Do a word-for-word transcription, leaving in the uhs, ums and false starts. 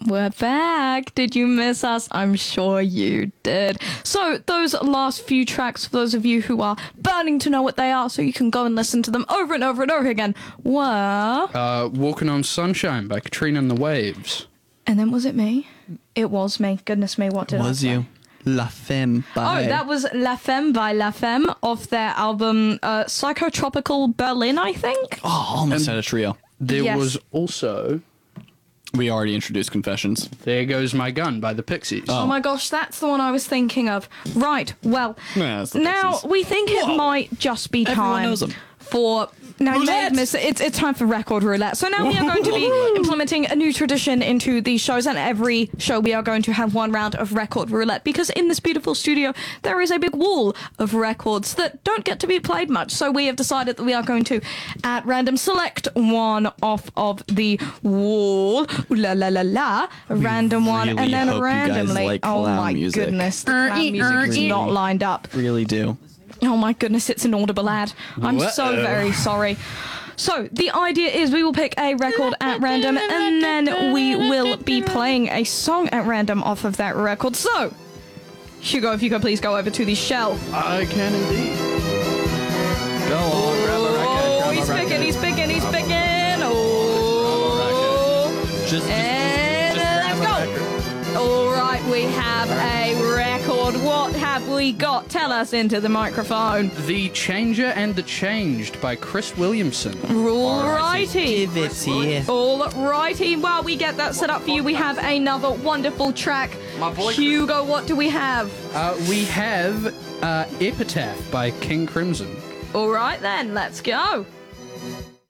We're back. Did you miss us? I'm sure you did. So those last few tracks, for those of you who are burning to know what they are so you can go and listen to them over and over and over again, were... Uh, Walking on Sunshine by Katrina and the Waves. And then was it me? It was me. Goodness me, what did I Was say? you? La Femme by... Oh, that was La Femme by La Femme off their album uh, Psychotropical Berlin, I think. Oh, almost And- had a trio. There Yes. was also We already introduced Confessions. There Goes My Gun by the Pixies. Oh my gosh, that's the one I was thinking of. Right, well, Yeah, it's the now Pixies. we think it might just be Everyone time knows 'em. for... Now, you may have Roulette! missed it. It's, it's time for record roulette. So now we are going to be implementing a new tradition into these shows, and every show we are going to have one round of record roulette, because in this beautiful studio there is a big wall of records that don't get to be played much. So we have decided that we are going to, at random, select one off of the wall. Ooh, la la la la. A random one, really and then hope you guys randomly. like oh clown my music. goodness, the clown music is not lined up. Really do. Oh my goodness, it's an audible ad. I'm so Uh-oh. very sorry. So, the idea is we will pick a record at random, and then we will be playing a song at random off of that record. So, Hugo, if you could please go over to the shelf. I can indeed. Go on, grab a record. Oh, grab a he's record. picking, he's picking, he's picking. Oh. Just, just, And just grab let's a go. record. All right, we have a record. What have we got? Tell us into the microphone. The Changer and the Changed by Chris Williamson. All righty. Give it here. All righty. While we get that set up for you, we have another wonderful track. My boy- Hugo, what do we have? Uh, we have uh, Epitaph by King Crimson. All right then, let's go.